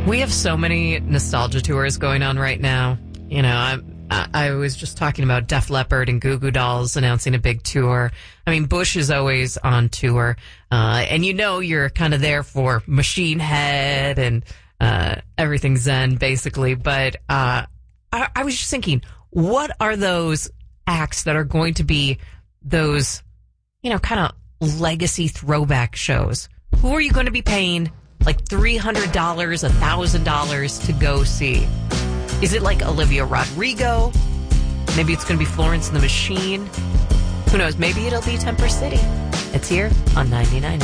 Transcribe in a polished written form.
We have so many nostalgia tours going on right now. You know, I was just talking about Def Leppard and Goo Goo Dolls announcing a big tour. I mean, Bush is always on tour. And you know you're kind of there for Machine Head and everything Zen, basically. But I was just thinking, what are those acts that are going to be those, you know, kind of legacy throwback shows? Who are you going to be paying like $300, $1,000 to go see? Is it like Olivia Rodrigo? Maybe it's going to be Florence and the Machine. Who knows? Maybe it'll be Temper City. It's here on 99.9.